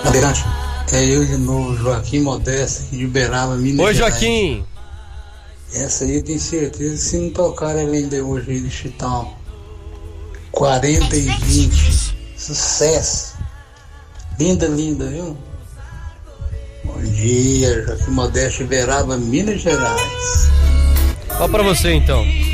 Bandeirante, é eu de novo, Joaquim Modesto, aqui de Uberaba, Minas Oi, Gerais. Joaquim. Essa aí eu tenho certeza que se não tocar ela ainda hoje aí de Chitão. 40 e 20. Sucesso. Linda, linda, viu? Bom dia, Joaquim Modesto de Uberaba, Minas Gerais. Qual pra você então?